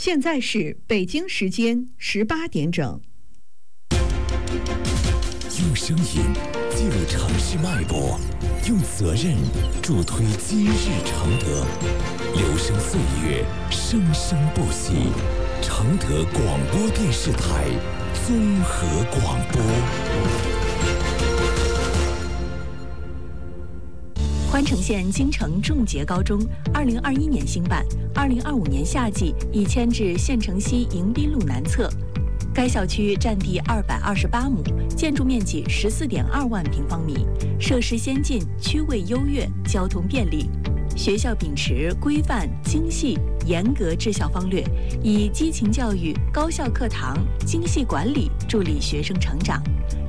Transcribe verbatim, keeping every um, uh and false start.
现在是北京时间十八点整。 用声音记录城市脉搏，用责任助推今日承德。留声岁月，生生不息。承德广播电视台综合广播。 宽城县京城重杰高中二零二一年兴办，二零二五年夏季已迁至县城西迎宾路南侧。该校区占地二百二十八亩，建筑面积十四点二万平方米，设施先进，区位优越，交通便利。学校秉持规范、精细、严格治校方略，以激情教育、高效课堂、精细管理助力学生成长。